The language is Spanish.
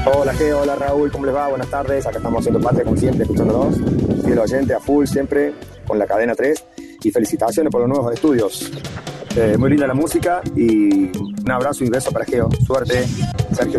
Hola Geo, hola Raúl, ¿cómo les va? Buenas tardes, acá estamos haciendo parte como siempre, escuchándonos, fiel oyente a full siempre, con la cadena 3 y felicitaciones por los nuevos estudios. Muy linda la música y un abrazo y beso para Geo. Suerte, Sergio.